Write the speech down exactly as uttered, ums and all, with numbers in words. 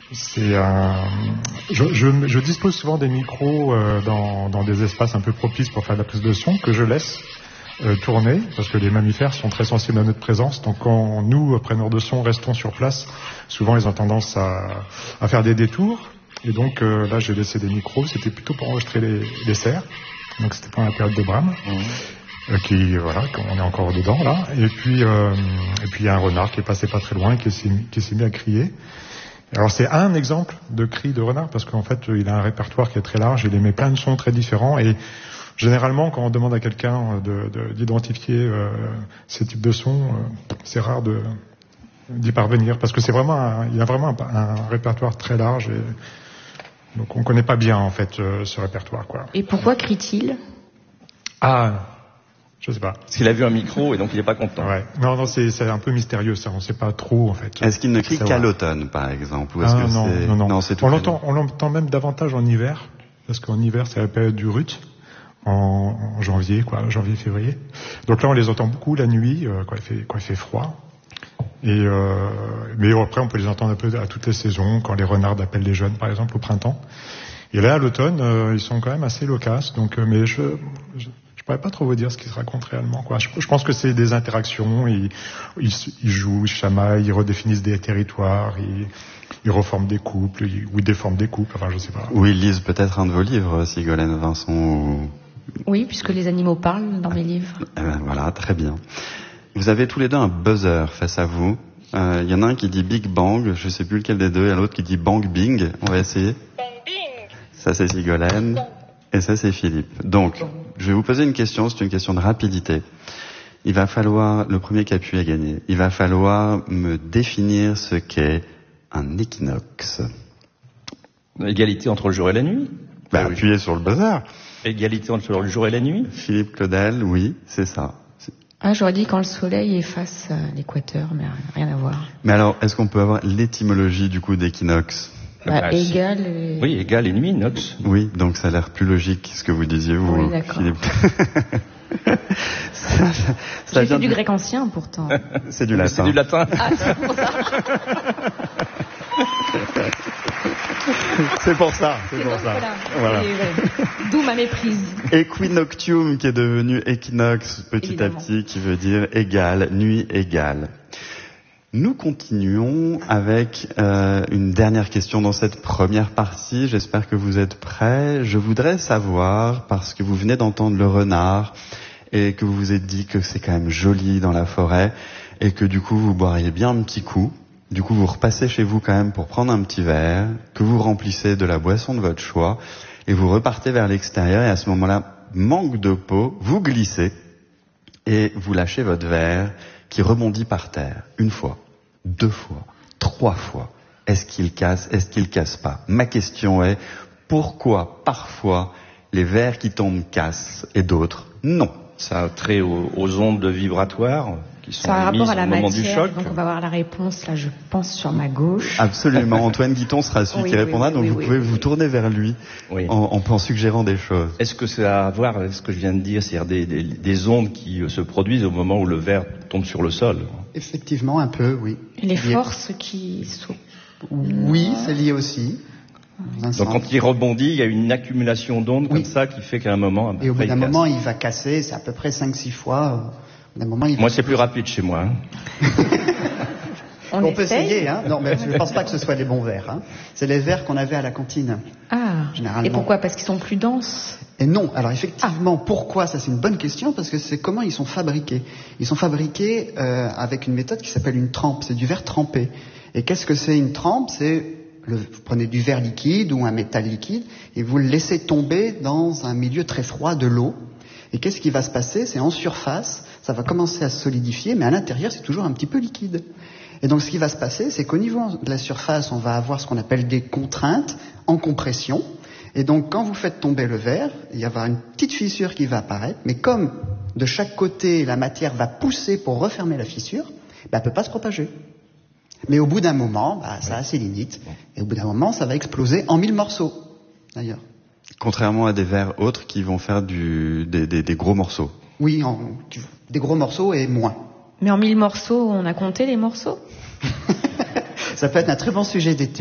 C'est un... je, je, je dispose souvent des micros euh, dans, dans des espaces un peu propices pour faire de la prise de son que je laisse euh, tourner parce que les mammifères sont très sensibles à notre présence. Donc quand nous, preneurs de son, restons sur place, souvent ils ont tendance à, à faire des détours. Et donc euh, là, j'ai laissé des micros. C'était plutôt pour enregistrer les, les cerfs. Donc c'était pas la période de brame. Mmh. Euh, qui voilà, on est encore dedans là. Et puis euh, et puis il y a un renard qui est passé pas très loin et qui s'est, qui s'est mis à crier. Alors c'est un exemple de cri de renard parce qu'en fait il a un répertoire qui est très large, il émet plein de sons très différents et généralement quand on demande à quelqu'un de, de, d'identifier euh, ces types de sons, euh, c'est rare de, d'y parvenir parce que c'est vraiment un, il a vraiment un, un répertoire très large et donc on connaît pas bien en fait euh, ce répertoire quoi. Et pourquoi crie-t-il ? Ah, je sais pas. Parce qu'il a vu un micro et donc il n'est pas content. Ouais. Non, non, c'est, c'est un peu mystérieux ça. On ne sait pas trop en fait. Est-ce qu'il ne crie qu'à l'automne, par exemple, ou est-ce ah, que non, c'est... non, non, non, c'est tout on l'entend, on l'entend même davantage en hiver, parce qu'en hiver c'est la période du rut, en, en janvier, quoi, janvier-février. Donc là on les entend beaucoup la nuit, euh, quand il fait, quand il fait froid. Et euh, mais après on peut les entendre un peu à toutes les saisons, quand les renards appellent les jeunes, par exemple au printemps. Et là à l'automne, euh, ils sont quand même assez loquaces. Donc, euh, mais je, je Je pourrais pas trop vous dire ce qu'ils se racontent réellement, quoi. Je, je pense que c'est des interactions, ils, ils, ils jouent, ils chamaillent, ils redéfinissent des territoires, ils, ils reforment des couples, ils, ou ils déforment des couples, enfin je sais pas. Ou ils lisent peut-être un de vos livres, Sigolène Vincent, ou... Oui, puisque les animaux parlent dans mes livres. Eh ben, voilà, très bien. Vous avez tous les deux un buzzer face à vous. Il euh, y en a un qui dit Big Bang, je sais plus lequel des deux, et l'autre qui dit Bang Bing. On va essayer. Bang Bing. Ça c'est Sigolène, et ça c'est Philippe. Donc... je vais vous poser une question, c'est une question de rapidité. Il va falloir, le premier qui appuie à gagner, il va falloir me définir ce qu'est un équinoxe. Égalité entre le jour et la nuit. Bah, oui. Appuyez sur le buzzer. Égalité entre le jour et la nuit. Philippe Claudel, oui, c'est ça. C'est... Ah, j'aurais dit quand le soleil est face à l'équateur, mais rien à voir. Mais alors, est-ce qu'on peut avoir l'étymologie du coup d'équinoxe ? Bah, bah, égal et... Oui, égal et nuit, nox. Oui, donc ça a l'air plus logique ce que vous disiez, vous, oui, d'accord. Philippe. ça, ça, ça J'ai fait du grec ancien, pourtant. C'est du latin. C'est du latin. Ah, c'est pour ça. C'est pour ça, c'est, c'est pour ça. Voilà. Et, ouais. D'où ma méprise. Equinoctium, qui est devenu équinoxe petit Évidemment. à petit, qui veut dire égal, nuit égale. Nous continuons avec euh, une dernière question dans cette première partie. J'espère que vous êtes prêts. Je voudrais savoir, parce que vous venez d'entendre le renard et que vous vous êtes dit que c'est quand même joli dans la forêt et que du coup vous boiriez bien un petit coup. Du coup vous repassez chez vous quand même pour prendre un petit verre, que vous remplissez de la boisson de votre choix et vous repartez vers l'extérieur et à ce moment-là, manque de peau, vous glissez et vous lâchez votre verre qui rebondit par terre une fois. Deux fois, trois fois. Est-ce qu'il casse, est-ce qu'il casse pas ? Ma question est, pourquoi parfois les verres qui tombent cassent et d'autres non ? Ça a trait aux, aux ondes vibratoires qui sont ça a émises rapport à la au moment matière, du choc. Donc on va avoir la réponse là, je pense, sur ma gauche. Absolument. Antoine Guiton sera celui oui, qui répondra, oui, donc oui, vous oui, pouvez oui, vous oui. tourner vers lui oui. en, en, en suggérant des choses. Est-ce que ça a à voir avec ce que je viens de dire, c'est-à-dire des, des, des ondes qui se produisent au moment où le verre tombe sur le sol ? Effectivement, un peu, oui. Et les forces qui sont... Oui, c'est lié aussi. Donc quand il rebondit, il y a une accumulation d'ondes oui. comme ça qui fait qu'à un moment... Et au bout d'un moment, il va casser, c'est à peu près cinq six fois. D'un moment, il moi, c'est plus rapide chez moi. Hein. On, On peut essayer, hein. Non, mais je ne pense pas que ce soit les bons verres. Hein. C'est les verres qu'on avait à la cantine. Ah. Généralement. Et pourquoi ? Parce qu'ils sont plus denses ? Et non. Alors effectivement, ah. pourquoi ? Ça, c'est une bonne question parce que c'est comment ils sont fabriqués. Ils sont fabriqués euh, avec une méthode qui s'appelle une trempe. C'est du verre trempé. Et qu'est-ce que c'est une trempe ? C'est le, vous prenez du verre liquide ou un métal liquide et vous le laissez tomber dans un milieu très froid de l'eau. Et qu'est-ce qui va se passer ? C'est en surface, ça va commencer à se solidifier, mais à l'intérieur, c'est toujours un petit peu liquide. Et donc, ce qui va se passer, c'est qu'au niveau de la surface, on va avoir ce qu'on appelle des contraintes en compression. Et donc, quand vous faites tomber le verre, il va y avoir une petite fissure qui va apparaître, mais comme de chaque côté, la matière va pousser pour refermer la fissure, bah, elle ne peut pas se propager. Mais au bout d'un moment, bah, ça a ses limites. Et au bout d'un moment, ça va exploser en mille morceaux, d'ailleurs. Contrairement à des verres autres qui vont faire du, des, des, des gros morceaux. Oui, en, des gros morceaux et moins. Mais en mille morceaux, on a compté les morceaux ? Ça peut être un très bon sujet d'étude.